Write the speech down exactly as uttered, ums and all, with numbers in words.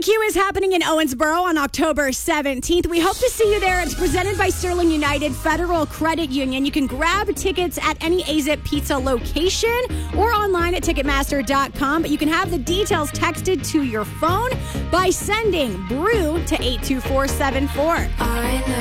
Barbecue is happening in Owensboro on October seventeenth. We hope to see you there. It's presented by Sterling United Federal Credit Union. You can grab tickets at any A Z I P Pizza location or online at Ticketmaster dot com. But you can have the details texted to your phone by sending brew to eight two four seven four. I know.